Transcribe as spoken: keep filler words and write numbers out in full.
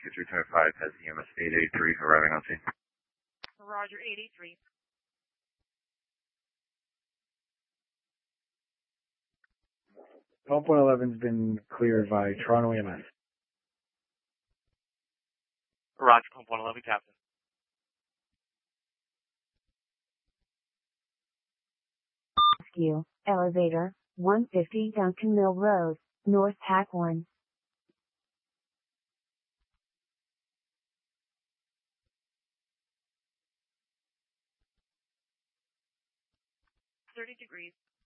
two three two five has E M S eight eighty-three arriving on scene. Roger, eight eighty-three. Pump one eleven's been cleared by Toronto E M S. Roger, Pump one eleven, Captain. Rescue, elevator, one fifty Duncan Mill Road, North Tack one. thirty degrees.